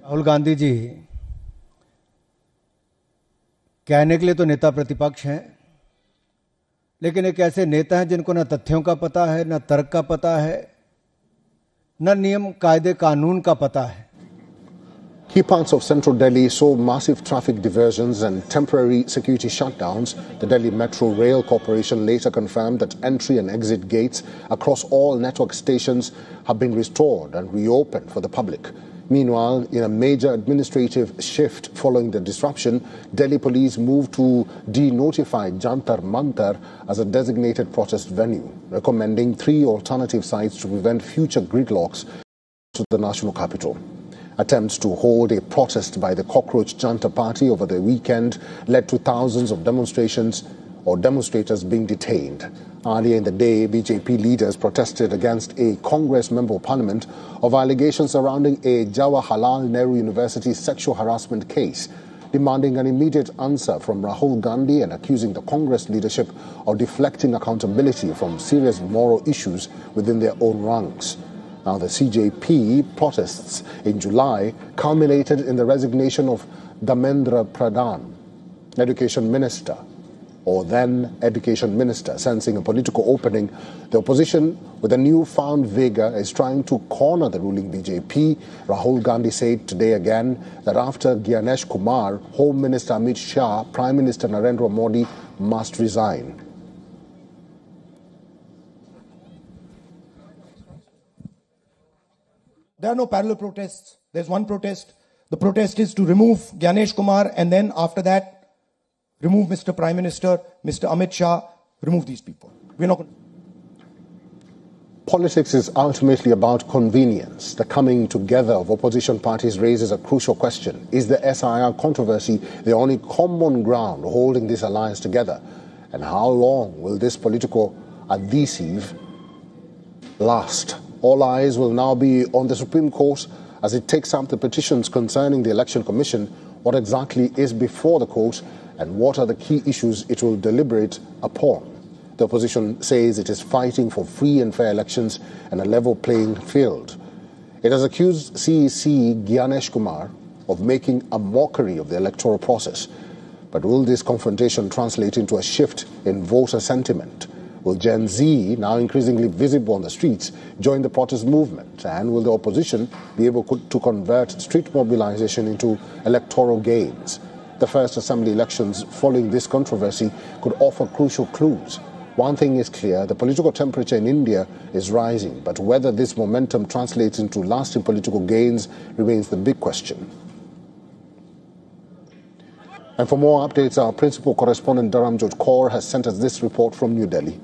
राहुल गांधी जी कहने के लिए तो नेता प्रतिपक्ष हैं, लेकिन एक ऐसे नेता हैं जिनको न तथ्यों का पता है, न तर्क का पता है, न नियम कायदे कानून का पता है। Key parts of central Delhi saw massive traffic diversions and temporary security shutdowns. The Delhi Metro Rail Corporation later confirmed that entry and exit gates across all network stations have been restored and reopened for the public. Meanwhile, in a major administrative shift following the disruption, Delhi police moved to denotify Jantar Mantar as a designated protest venue, recommending 3 alternative sites to prevent future gridlocks to the national capital. Attempts to hold a protest by the Cockroach Jantar Party over the weekend led to thousands of demonstrators being detained. Earlier in the day, BJP leaders protested against a Congress Member of Parliament of allegations surrounding a Jawaharlal Nehru University sexual harassment case, demanding an immediate answer from Rahul Gandhi and accusing the Congress leadership of deflecting accountability from serious moral issues within their own ranks. Now, the CJP protests in July culminated in the resignation of Dharmendra Pradhan, Education Minister, or then Education Minister. Sensing a political opening, the opposition, with a newfound vigor, is trying to corner the ruling BJP. Rahul Gandhi said today again that after Gyanesh Kumar, Home Minister Amit Shah, Prime Minister Narendra Modi must resign. There are no parallel protests. There's one protest. The protest is to remove Gyanesh Kumar, and then after that, remove Mr. Prime Minister, Mr. Amit Shah, remove these people. We're not going to... Politics is ultimately about convenience. The coming together of opposition parties raises a crucial question. Is the SIR controversy the only common ground holding this alliance together? And how long will this political adhesive last? All eyes will now be on the Supreme Court as it takes up the petitions concerning the Election Commission. What exactly is before the court and what are the key issues it will deliberate upon? The opposition says it is fighting for free and fair elections and a level playing field. It has accused CEC Gyanesh Kumar of making a mockery of the electoral process. But will this confrontation translate into a shift in voter sentiment? Will Gen Z, now increasingly visible on the streets, join the protest movement? And will the opposition be able to convert street mobilization into electoral gains? The first assembly elections following this controversy could offer crucial clues. One thing is clear, the political temperature in India is rising, but whether this momentum translates into lasting political gains remains the big question. And for more updates, our principal correspondent Dharamjot Kaur has sent us this report from New Delhi.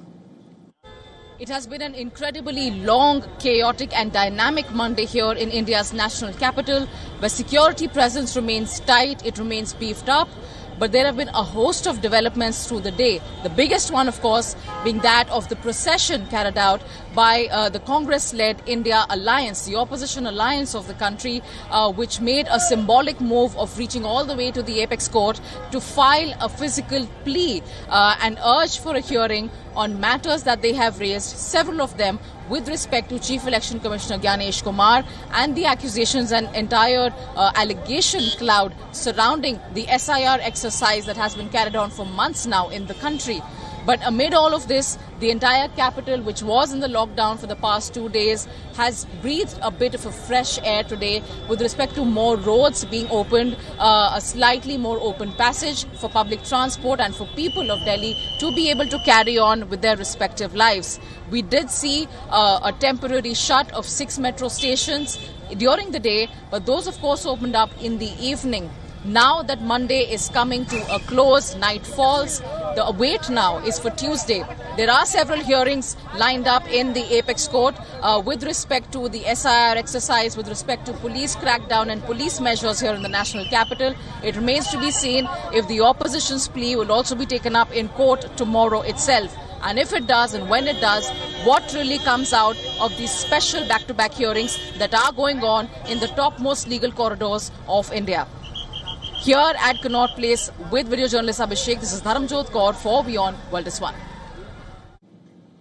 It has been an incredibly long, chaotic and dynamic Monday here in India's national capital, where security presence remains tight, it remains beefed up. But there have been a host of developments through the day. The biggest one, of course, being that of the procession carried out by the Congress-led India Alliance, the opposition alliance of the country, which made a symbolic move of reaching all the way to the Apex Court to file a physical plea and urge for a hearing on matters that they have raised, several of them with respect to Chief Election Commissioner Gyanesh Kumar and the accusations and entire allegation cloud surrounding the SIR exercise that has been carried on for months now in the country. But amid all of this, the entire capital, which was in the lockdown for the past 2 days, has breathed a bit of a fresh air today with respect to more roads being opened, a slightly more open passage for public transport and for people of Delhi to be able to carry on with their respective lives. We did see a temporary shut of 6 metro stations during the day, but those, of course, opened up in the evening. Now that Monday is coming to a close, night falls, the wait now is for Tuesday. There are several hearings lined up in the Apex Court with respect to the SIR exercise, with respect to police crackdown and police measures here in the national capital. It remains to be seen if the opposition's plea will also be taken up in court tomorrow itself. And if it does, and when it does, what really comes out of these special back-to-back hearings that are going on in the topmost legal corridors of India. Here at Connaught Place with video journalist Abhishek, this is Dharamjot Kaur for Beyond World is One.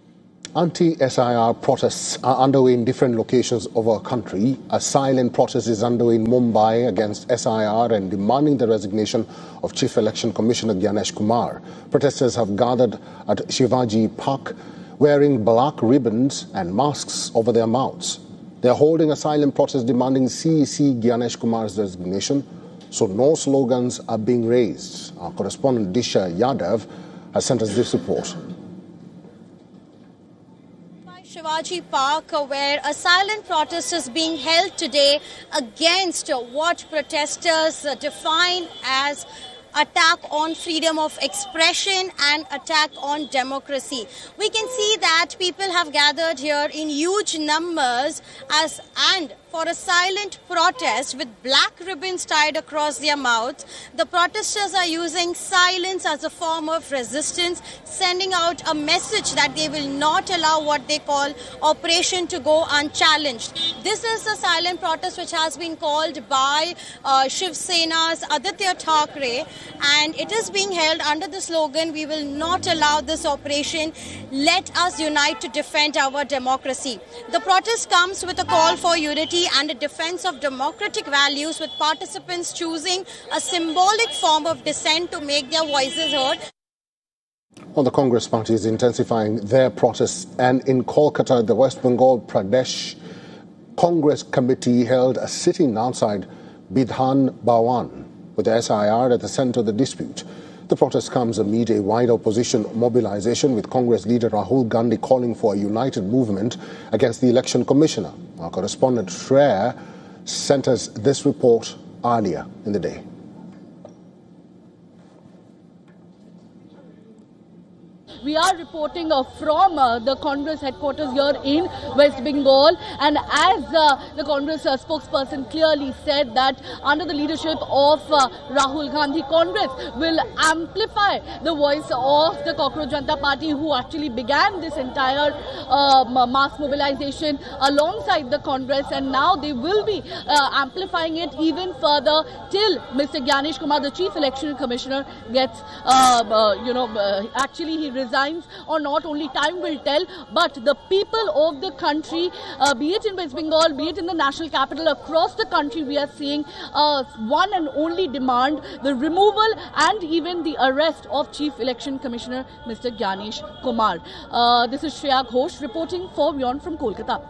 Anti-SIR protests are underway in different locations of our country. A silent protest is underway in Mumbai against SIR and demanding the resignation of Chief Election Commissioner Gyanesh Kumar. Protesters have gathered at Shivaji Park wearing black ribbons and masks over their mouths. They are holding a silent protest demanding CEC Gyanesh Kumar's resignation, so no slogans are being raised. Our correspondent Disha Yadav has sent us this report. Shivaji Park, where a silent protest is being held today against what protesters define as attack on freedom of expression and attack on democracy. We can see that people have gathered here in huge numbers and for a silent protest with black ribbons tied across their mouths. The protesters are using silence as a form of resistance, sending out a message that they will not allow what they call operation to go unchallenged. This is a silent protest which has been called by Shiv Sena's Aditya Thackeray, and it is being held under the slogan, "We will not allow this operation. Let us unite to defend our democracy." The protest comes with a call for unity and a defense of democratic values, with participants choosing a symbolic form of dissent to make their voices heard. Well, the Congress party is intensifying their protests, and in Kolkata, the West Bengal Pradesh Congress Committee held a sitting outside Bidhan Bhawan with the SIR at the centre of the dispute. The protest comes amid a wide opposition mobilization, with Congress leader Rahul Gandhi calling for a united movement against the election commissioner. Our correspondent Shreya sent us this report earlier in the day. We are reporting from the Congress headquarters here in West Bengal, and as the Congress spokesperson clearly said that under the leadership of Rahul Gandhi, Congress will amplify the voice of the Cockroach Janata Party, who actually began this entire mass mobilization alongside the Congress, and now they will be amplifying it even further till Mr. Gyanesh Kumar, the Chief Election Commissioner, gets, actually he resigns or not. Only time will tell, but the people of the country, be it in West Bengal, be it in the national capital, across the country, we are seeing one and only demand: the removal and even the arrest of Chief Election Commissioner Mr. Gyanesh Kumar. This is Shreya Ghosh reporting for WION from Kolkata.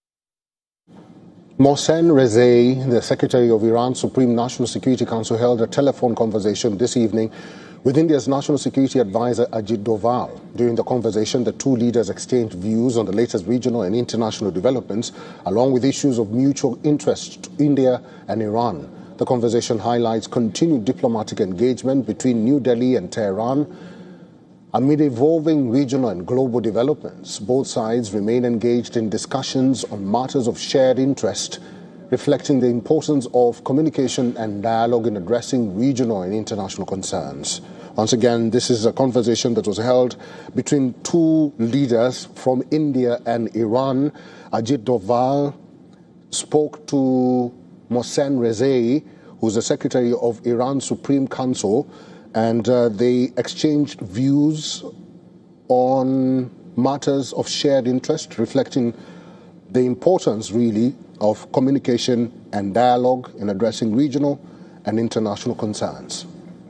Mohsen Rezai, the Secretary of Iran's Supreme National Security Council, held a telephone conversation this evening with India's National Security Advisor Ajit Doval. During the conversation, the two leaders exchanged views on the latest regional and international developments, along with issues of mutual interest to India and Iran. The conversation highlights continued diplomatic engagement between New Delhi and Tehran. Amid evolving regional and global developments, both sides remain engaged in discussions on matters of shared interest, reflecting the importance of communication and dialogue in addressing regional and international concerns. Once again, this is a conversation that was held between two leaders from India and Iran. Ajit Doval spoke to Mohsen Rezai, who's the Secretary of Iran's Supreme Council, and they exchanged views on matters of shared interest, reflecting the importance, really, of communication and dialogue in addressing regional and international concerns.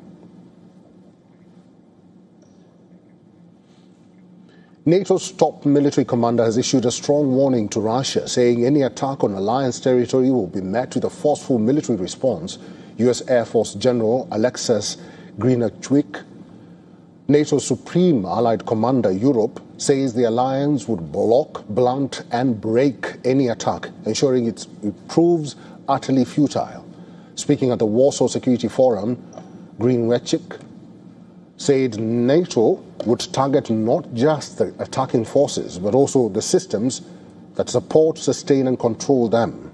NATO's top military commander has issued a strong warning to Russia, saying any attack on alliance territory will be met with a forceful military response. U.S. Air Force General Alexis Greenachwick, NATO's supreme allied commander Europe, says the alliance would block, blunt and break any attack, ensuring it proves utterly futile. Speaking at the Warsaw Security Forum, Greenachwick said NATO would target not just the attacking forces, but also the systems that support, sustain and control them.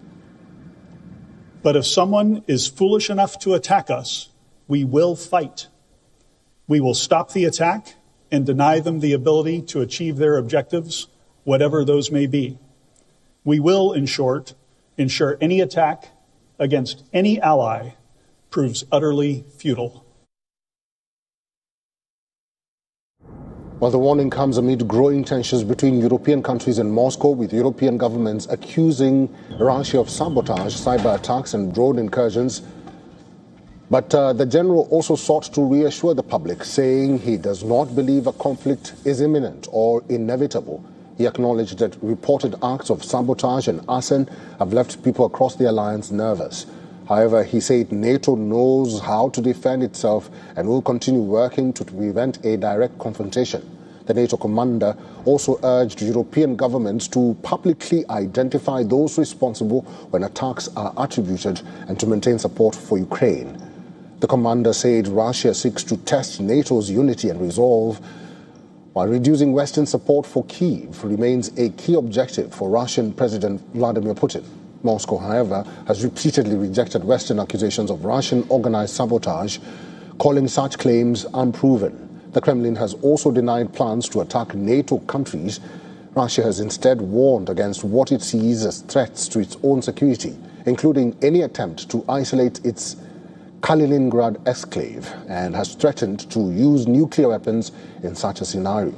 But if someone is foolish enough to attack us, we will fight. We will stop the attack and deny them the ability to achieve their objectives, whatever those may be. We will, in short, ensure any attack against any ally proves utterly futile. Well, the warning comes amid growing tensions between European countries and Moscow, with European governments accusing Russia of sabotage, cyber attacks and drone incursions. But the general also sought to reassure the public, saying he does not believe a conflict is imminent or inevitable. He acknowledged that reported acts of sabotage and arson have left people across the alliance nervous. However, he said NATO knows how to defend itself and will continue working to prevent a direct confrontation. The NATO commander also urged European governments to publicly identify those responsible when attacks are attributed and to maintain support for Ukraine. The commander said Russia seeks to test NATO's unity and resolve, while reducing Western support for Kyiv remains a key objective for Russian President Vladimir Putin. Moscow, however, has repeatedly rejected Western accusations of Russian organized sabotage, calling such claims unproven. The Kremlin has also denied plans to attack NATO countries. Russia has instead warned against what it sees as threats to its own security, including any attempt to isolate its Kaliningrad exclave, and has threatened to use nuclear weapons in such a scenario.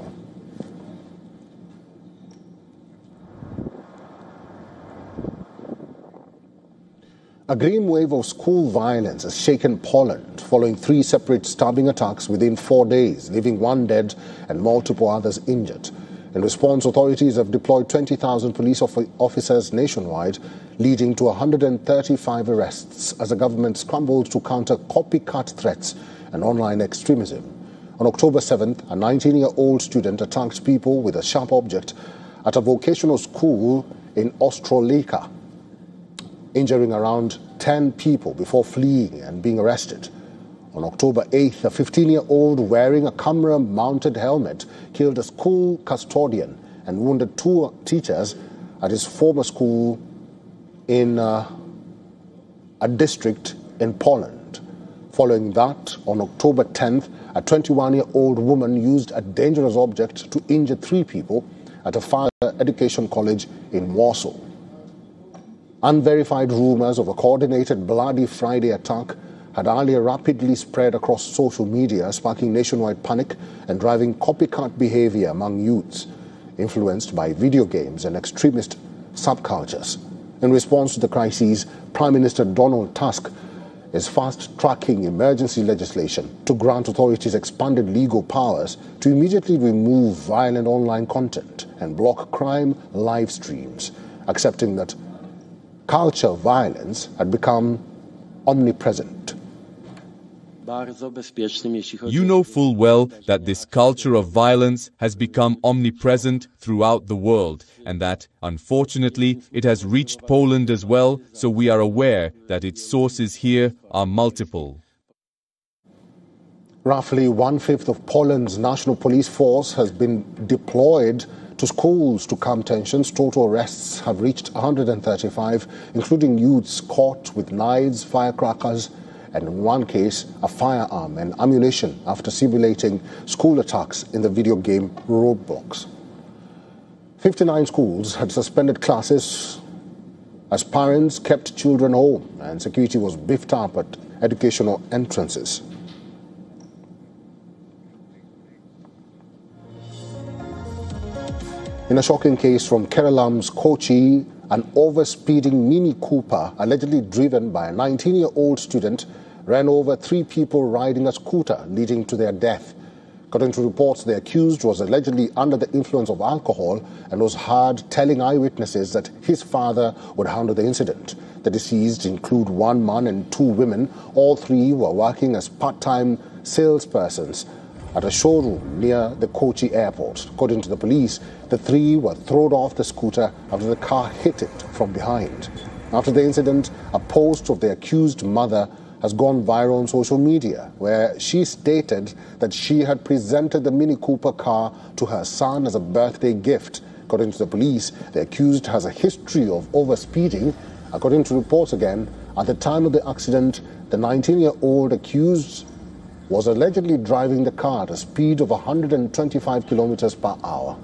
A grim wave of school violence has shaken Poland following 3 separate stabbing attacks within 4 days, leaving 1 dead and multiple others injured. In response, authorities have deployed 20,000 police officers nationwide, leading to 135 arrests as the government scrambled to counter copycat threats and online extremism. On October 7th, a 19-year-old student attacked people with a sharp object at a vocational school in Ostroleka, injuring around 10 people before fleeing and being arrested. On October 8th, a 15-year-old wearing a camera-mounted helmet killed a school custodian and wounded 2 teachers at his former school in a district in Poland. Following that, on October 10th, a 21-year-old woman used a dangerous object to injure 3 people at a fire education college in Warsaw. Unverified rumors of a coordinated Bloody Friday attack had earlier rapidly spread across social media, sparking nationwide panic and driving copycat behavior among youths, influenced by video games and extremist subcultures. In response to the crises, Prime Minister Donald Tusk is fast-tracking emergency legislation to grant authorities expanded legal powers to immediately remove violent online content and block crime live streams, accepting that culture violence had become omnipresent. You know full well that this culture of violence has become omnipresent throughout the world, and that, unfortunately, it has reached Poland as well, so we are aware that its sources here are multiple. Roughly 1/5 of Poland's national police force has been deployed to schools to calm tensions. Total arrests have reached 135, including youths caught with knives, firecrackers, and in one case, a firearm and ammunition after simulating school attacks in the video game Roblox. 59 schools had suspended classes as parents kept children home and security was beefed up at educational entrances. In a shocking case from Keralam's Kochi, an overspeeding Mini Cooper, allegedly driven by a 19-year-old student, ran over 3 people riding a scooter, leading to their death. According to reports, the accused was allegedly under the influence of alcohol and was heard telling eyewitnesses that his father would handle the incident. The deceased include 1 man and 2 women. All 3 were working as part-time salespersons at a showroom near the Kochi airport. According to the police, the 3 were thrown off the scooter after the car hit it from behind. After the incident, a post of the accused mother has gone viral on social media, where she stated that she had presented the Mini Cooper car to her son as a birthday gift. According to the police, the accused has a history of overspeeding. According to reports again, at the time of the accident, the 19-year-old accused was allegedly driving the car at a speed of 125 kilometers per hour.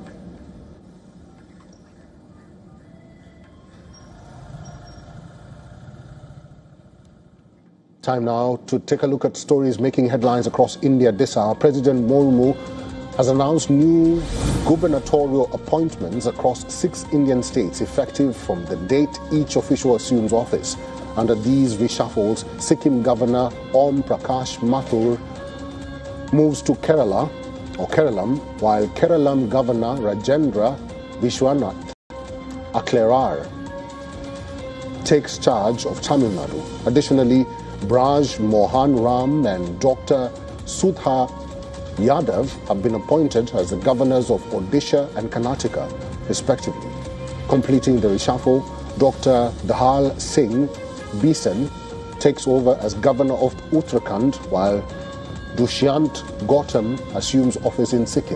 Time now to take a look at stories making headlines across India this hour. President Murmu has announced new gubernatorial appointments across 6 Indian states effective from the date each official assumes office. Under these reshuffles, Sikkim Governor Om Prakash Mathur moves to Kerala or Keralam, while Keralam Governor Rajendra Vishwanath Aklerar takes charge of Tamil Nadu. Additionally, Braj Mohan Ram and Dr. Sudha Yadav have been appointed as the governors of Odisha and Karnataka, respectively. Completing the reshuffle, Dr. Dahal Singh Bisen takes over as governor of Uttarakhand, while Dushyant Gautam assumes office in Sikkim.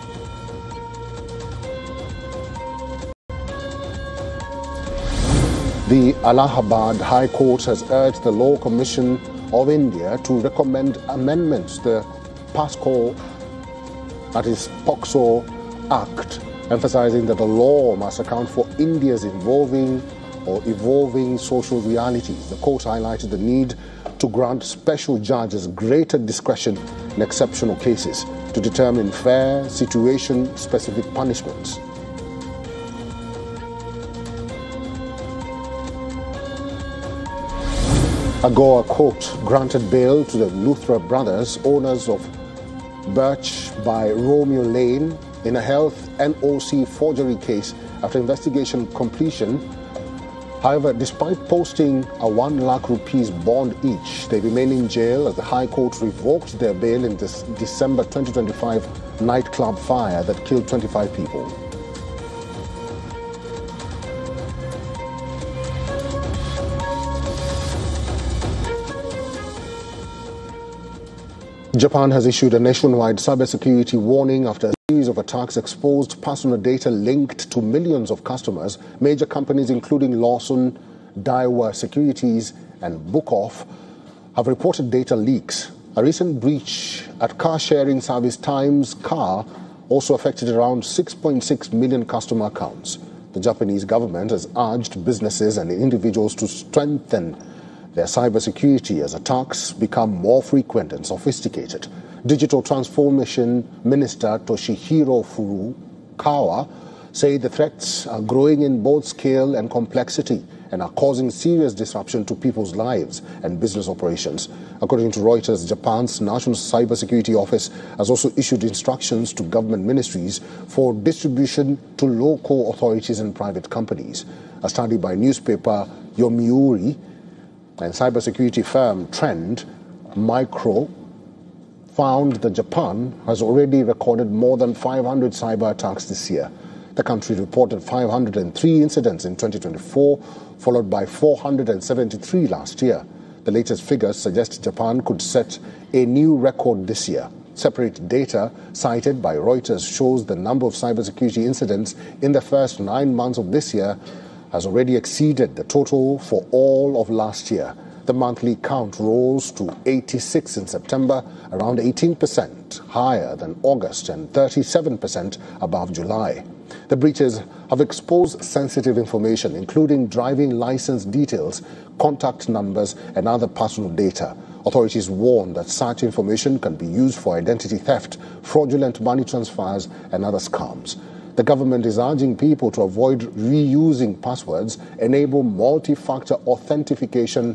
The Allahabad High Court has urged the Law Commission of India to recommend amendments to the POCSO Act, emphasizing that the law must account for India's evolving social realities. The court highlighted the need to grant special judges greater discretion in exceptional cases to determine fair, situation-specific punishments. A Goa court granted bail to the Luthra brothers, owners of Birch by Romeo Lane, in a health NOC forgery case after investigation completion. However, despite posting a 1 lakh rupees bond each, they remain in jail as the High Court revoked their bail in this December 2025 nightclub fire that killed 25 people. Japan has issued a nationwide cybersecurity warning after a series of attacks exposed personal data linked to millions of customers. Major companies including Lawson, Daiwa Securities and Bookoff have reported data leaks. A recent breach at car-sharing service Times Car also affected around 6.6 million customer accounts. The Japanese government has urged businesses and individuals to strengthen their cybersecurity as attacks become more frequent and sophisticated. Digital Transformation Minister Toshihiro Furukawa said the threats are growing in both scale and complexity and are causing serious disruption to people's lives and business operations. According to Reuters, Japan's National Cybersecurity Office has also issued instructions to government ministries for distribution to local authorities and private companies. A study by newspaper Yomiuri and cybersecurity firm Trend Micro found that Japan has already recorded more than 500 cyber attacks this year. The country reported 503 incidents in 2024, followed by 473 last year. The latest figures suggest Japan could set a new record this year. Separate data cited by Reuters shows the number of cybersecurity incidents in the first 9 months of this year has already exceeded the total for all of last year. The monthly count rose to 86 in September, around 18% higher than August and 37% above July. The breaches have exposed sensitive information, including driving license details, contact numbers, and other personal data. Authorities warn that such information can be used for identity theft, fraudulent money transfers, and other scams. The government is urging people to avoid reusing passwords, enable multi-factor authentication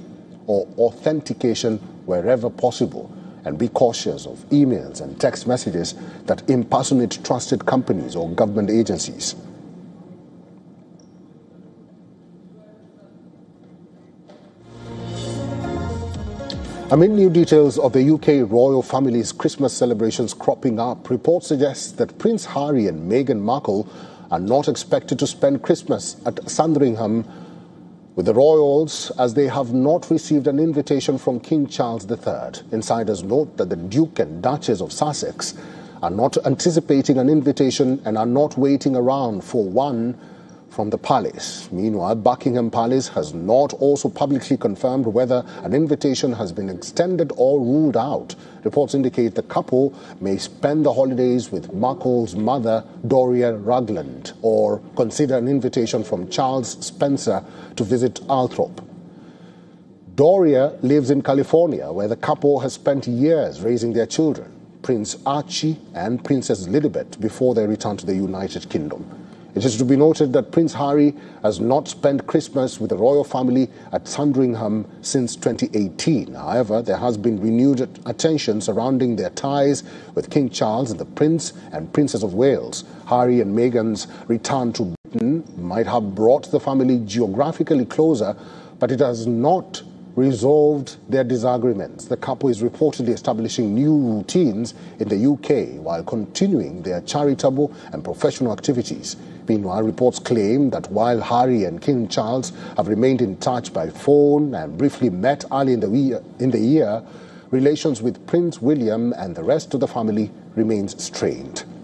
wherever possible, and be cautious of emails and text messages that impersonate trusted companies or government agencies. Amid new details of the UK royal family's Christmas celebrations cropping up, reports suggest that Prince Harry and Meghan Markle are not expected to spend Christmas at Sandringham with the royals, as they have not received an invitation from King Charles III. Insiders note that the Duke and Duchess of Sussex are not anticipating an invitation and are not waiting around for one from the palace. Meanwhile, Buckingham Palace has not also publicly confirmed whether an invitation has been extended or ruled out. Reports indicate the couple may spend the holidays with Markle's mother, Doria Ragland, or consider an invitation from Charles Spencer to visit Althorp. Doria lives in California, where the couple has spent years raising their children. Prince Archie and Princess Lilibet before they return to the United Kingdom. It is to be noted that Prince Harry has not spent Christmas with the royal family at Sandringham since 2018. However, there has been renewed attention surrounding their ties with King Charles and the Prince and Princess of Wales. Harry and Meghan's return to Britain might have brought the family geographically closer, but it has not resolved their disagreements. The couple is reportedly establishing new routines in the UK while continuing their charitable and professional activities. Meanwhile, reports claim that while Harry and King Charles have remained in touch by phone and briefly met early in the year, relations with Prince William and the rest of the family remains strained.